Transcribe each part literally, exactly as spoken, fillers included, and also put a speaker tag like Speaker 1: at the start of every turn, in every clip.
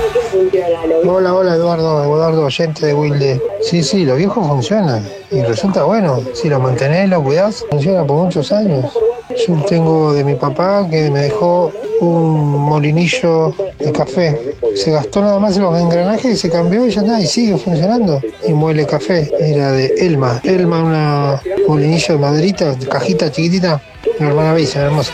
Speaker 1: Hola, hola Eduardo, Eduardo, oyente de Wilde. Sí, sí, lo viejo funciona y resulta bueno. Si lo mantenés, lo cuidás, funciona por muchos años. Yo tengo de mi papá que me dejó un molinillo de café. Se gastó nada más en los engranajes y se cambió y ya está, y sigue funcionando. Y muele café, era de Elma. Elma, una molinillo de maderita, cajita chiquitita, una maravilla, hermosa.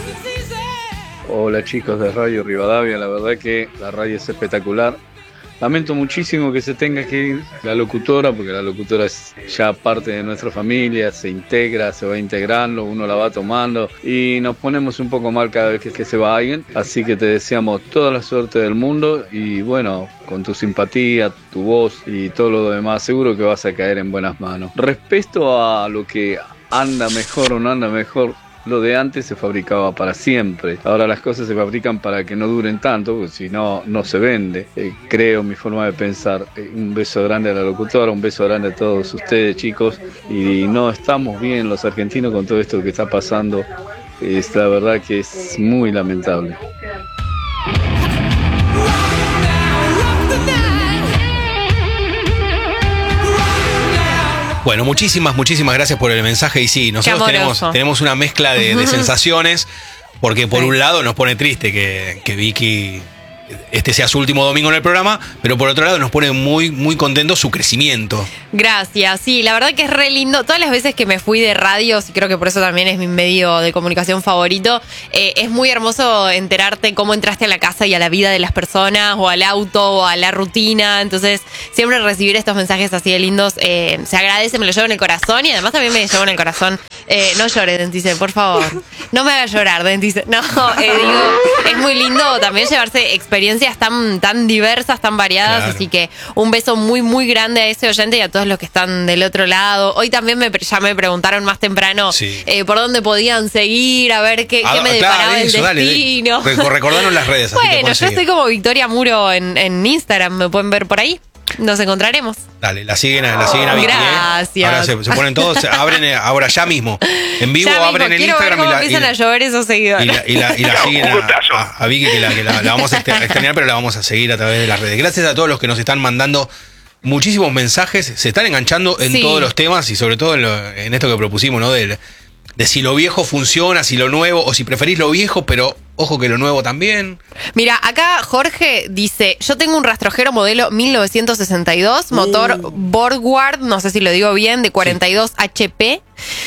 Speaker 2: Hola chicos de Radio Rivadavia, la verdad que la radio es espectacular. Lamento muchísimo que se tenga que ir la locutora, porque la locutora es ya parte de nuestra familia, se integra, se va integrando, uno la va tomando y nos ponemos un poco mal cada vez que, que se va alguien. Así que te deseamos toda la suerte del mundo y bueno, con tu simpatía, tu voz y todo lo demás, seguro que vas a caer en buenas manos. Respecto a lo que anda mejor o no anda mejor, lo de antes se fabricaba para siempre. Ahora las cosas se fabrican para que no duren tanto, porque si no, no se vende. Eh, creo, mi forma de pensar. Eh, un beso grande a la locutora, un beso grande a todos ustedes, chicos. Y no estamos bien los argentinos con todo esto que está pasando. Es la verdad que es muy lamentable.
Speaker 3: Bueno, muchísimas, muchísimas gracias por el mensaje. Y sí, nosotros tenemos, tenemos una mezcla de, de sensaciones, porque por sí. un lado nos pone triste que, que Vicky este sea su último domingo en el programa, pero por otro lado nos pone muy, muy contentos su crecimiento.
Speaker 4: Gracias, sí, la verdad que es re lindo. Todas las veces que me fui de radios, y creo que por eso también es mi medio de comunicación favorito, eh, es muy hermoso enterarte cómo entraste a la casa y a la vida de las personas, o al auto, o a la rutina. Entonces, siempre recibir estos mensajes así de lindos, eh, se agradece, me lo llevo en el corazón, y además también me llevo en el corazón. Eh, no llores, Dentice, por favor. No me hagas llorar, Dentice. No, eh, digo, es muy lindo también llevarse experiencias tan, tan diversas, tan variadas, claro. Así que un beso muy, muy grande a ese oyente y a todos los que están del otro lado. Hoy también me, ya me preguntaron más temprano sí. eh, por dónde podían seguir, a ver qué, ah, qué me deparaba claro, eso, el destino.
Speaker 3: Dale, de, recordaron las redes.
Speaker 4: Bueno, yo estoy como Victoria Muro en, en Instagram, me pueden ver por ahí. Nos encontraremos.
Speaker 3: Dale, la siguen a, la siguen a Vicky.
Speaker 4: Gracias.
Speaker 3: ¿eh? Ahora se, se ponen todos, se abren ahora ya mismo. En vivo
Speaker 4: ya
Speaker 3: abren
Speaker 4: mismo.
Speaker 3: el Instagram
Speaker 4: ver cómo
Speaker 3: y la,
Speaker 4: empiezan
Speaker 3: y,
Speaker 4: a llover esos seguidores.
Speaker 3: Y la, y la, y la siguen a, a, a Vicky, que, la, que la, la vamos a extrañar, pero la vamos a seguir a través de las redes. Gracias a todos los que nos están mandando muchísimos mensajes, se están enganchando en sí. todos los temas y sobre todo en, lo, en esto que propusimos, ¿no? De, de si lo viejo funciona, si lo nuevo, o si preferís lo viejo, pero ojo que lo nuevo también.
Speaker 4: Mira, acá Jorge dice, yo tengo un rastrojero modelo mil novecientos sesenta y dos, uh. motor Borgward, no sé si lo digo bien, de cuarenta y dos sí. H P.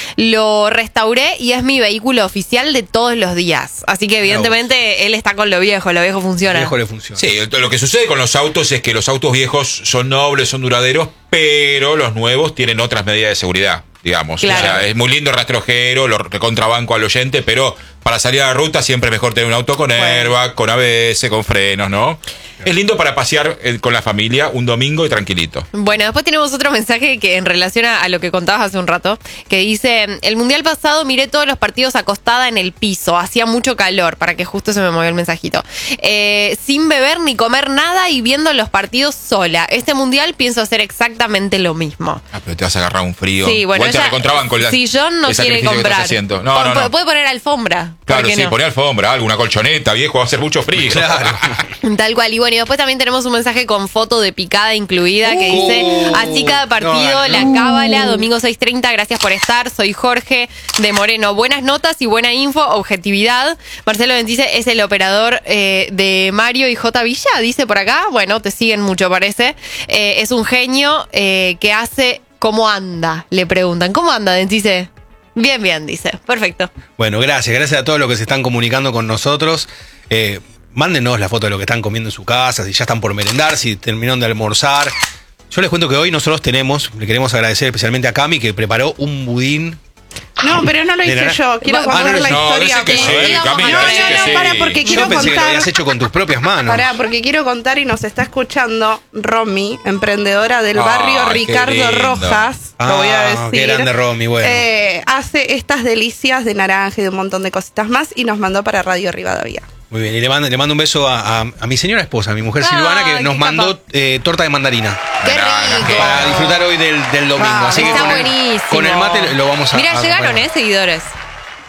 Speaker 4: Lo restauré y es mi vehículo oficial de todos los días. Así que evidentemente él está con lo viejo, lo viejo funciona.
Speaker 3: Lo viejo le funciona.
Speaker 5: Sí, lo que sucede con los autos es que los autos viejos son nobles, son duraderos, pero los nuevos tienen otras medidas de seguridad, digamos. Claro. O sea, es muy lindo el rastrojero, lo contrabanco al oyente, pero para salir a la ruta siempre es mejor tener un auto con bueno. airbag, con A B S, con frenos, ¿no? Es lindo para pasear con la familia un domingo y tranquilito.
Speaker 4: Bueno, después tenemos otro mensaje que en relación a, a lo que contabas hace un rato, que dice, el mundial pasado miré todos los partidos acostada en el piso, hacía mucho calor, para que justo se me movió el mensajito, eh, sin beber ni comer nada y viendo los partidos sola. Este mundial pienso hacer exactamente lo mismo.
Speaker 5: Ah, pero te vas a agarrar un frío.
Speaker 4: Sí, bueno,
Speaker 5: ella, con la,
Speaker 4: si John no quiere comprar,
Speaker 5: no, no, no.
Speaker 4: puede poner alfombra.
Speaker 5: Claro, sí,
Speaker 4: no?
Speaker 5: poner alfombra, alguna colchoneta, viejo, va a hacer mucho frío.
Speaker 3: Claro.
Speaker 4: Tal cual, y bueno, y después también tenemos un mensaje con foto de picada incluida que uh, dice, así cada partido, no, no. La cábala, domingo seis treinta, gracias por estar, soy Jorge de Moreno, buenas notas y buena info, objetividad. Marcelo Dentice es el operador eh, de Mario y J. Villa, dice por acá, bueno, te siguen mucho parece, eh, es un genio eh, que hace, ¿cómo anda? Le preguntan, ¿cómo anda Dentice? Bien, bien, dice, perfecto.
Speaker 3: Bueno, gracias, gracias a todos los que se están comunicando con nosotros. Eh, Mándenos la foto de lo que están comiendo en su casa, si ya están por merendar, si terminaron de almorzar. Yo les cuento que hoy nosotros tenemos, le queremos agradecer especialmente a Cami, que preparó un budín.
Speaker 6: No, pero no lo hice
Speaker 3: nara-
Speaker 6: yo. Quiero
Speaker 3: ah,
Speaker 6: contar
Speaker 3: no,
Speaker 6: la
Speaker 5: no,
Speaker 6: historia.
Speaker 5: Que sí, Cami,
Speaker 6: no, no, no,
Speaker 5: que
Speaker 6: para,
Speaker 5: sí.
Speaker 6: porque
Speaker 3: Yo
Speaker 6: quiero
Speaker 3: pensé
Speaker 6: contar.
Speaker 3: que lo habías hecho con tus propias manos.
Speaker 6: Pará, porque quiero contar y nos está escuchando Romy, emprendedora del barrio
Speaker 5: Ay,
Speaker 6: Ricardo Rojas.
Speaker 3: Ah,
Speaker 6: lo voy a decir.
Speaker 3: qué grande Romy, bueno.
Speaker 6: Eh, hace estas delicias de naranja y de un montón de cositas más y nos mandó para Radio Rivadavia.
Speaker 3: Muy bien, y le mando, le mando un beso a, a, a mi señora esposa, a mi mujer
Speaker 4: Ah,
Speaker 3: Silvana, que nos mandó eh, torta de mandarina.
Speaker 4: ¡Qué rico!
Speaker 3: Para disfrutar hoy del, del domingo.
Speaker 6: Ah,
Speaker 3: Así que
Speaker 4: está
Speaker 3: con
Speaker 4: buenísimo.
Speaker 3: El, con el mate lo vamos a...
Speaker 4: Mira,
Speaker 3: a
Speaker 4: llegaron,
Speaker 3: bueno.
Speaker 4: ¿eh? Seguidores.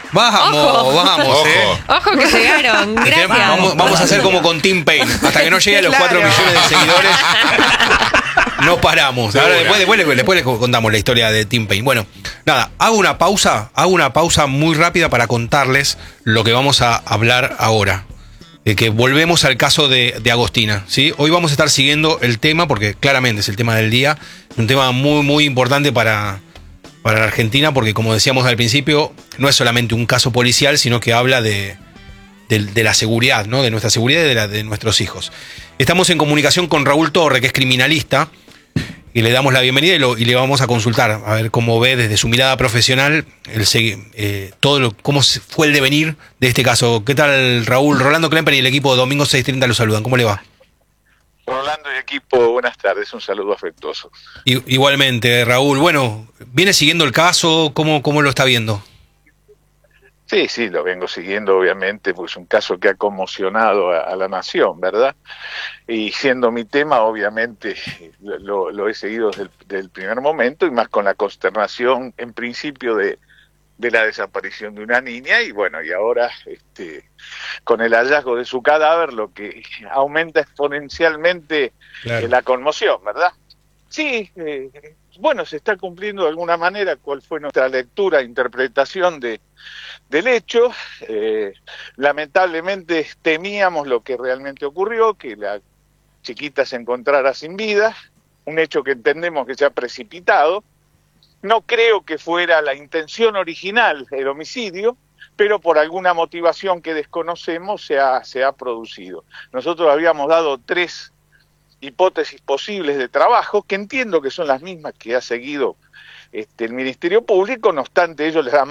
Speaker 3: Vamos,
Speaker 4: Ojo.
Speaker 3: vamos,
Speaker 5: Ojo.
Speaker 3: eh.
Speaker 4: Ojo que llegaron. Gracias.
Speaker 3: Vamos, vamos a hacer como con Team Pain. Hasta que no llegue a los
Speaker 6: Claro.
Speaker 3: cuatro millones de seguidores, no paramos. Ahora después, después, le- después le contamos la historia de Team Pain. Bueno, nada, hago una pausa, hago una pausa muy rápida para contarles lo que vamos a hablar ahora. De que volvemos al caso de, de Agostina, ¿sí? Hoy vamos a estar siguiendo el tema, porque claramente es el tema del día, un tema muy, muy importante para, para la Argentina, porque como decíamos al principio, no es solamente un caso policial, sino que habla de, de, de la seguridad, ¿no? De nuestra seguridad y de la de nuestros hijos. Estamos en comunicación con Raúl Torre, que es criminalista, y le damos la bienvenida y, lo, y le vamos a consultar, a ver cómo ve desde su mirada profesional el, eh, todo lo, cómo fue el devenir de este caso. ¿Qué tal, Raúl? Rolando Klemper y el equipo de Domingo seiscientos treinta lo saludan. ¿Cómo le va?
Speaker 7: Rolando y equipo, buenas tardes, un saludo afectuoso.
Speaker 3: I, igualmente, Raúl. Bueno, ¿viene siguiendo el caso? ¿Cómo, cómo lo está viendo?
Speaker 7: Sí, sí, lo vengo siguiendo obviamente, porque es un caso que ha conmocionado a, a la nación, ¿verdad? Y siendo mi tema, obviamente, lo, lo he seguido desde el del primer momento, y más con la consternación, en principio, de, de la desaparición de una niña, y bueno, y ahora este, con el hallazgo de su cadáver, lo que aumenta exponencialmente
Speaker 3: Claro.
Speaker 7: eh, la conmoción, ¿verdad? Sí, eh, bueno, se está cumpliendo de alguna manera cuál fue nuestra lectura, interpretación de del hecho. Eh, lamentablemente temíamos lo que realmente ocurrió, que la chiquita se encontrara sin vida, un hecho que entendemos que se ha precipitado. No creo que fuera la intención original el homicidio, pero por alguna motivación que desconocemos se ha, se ha producido. Nosotros habíamos dado tres hipótesis posibles de trabajo, que entiendo que son las mismas que ha seguido este, el Ministerio Público, no obstante ellos les dan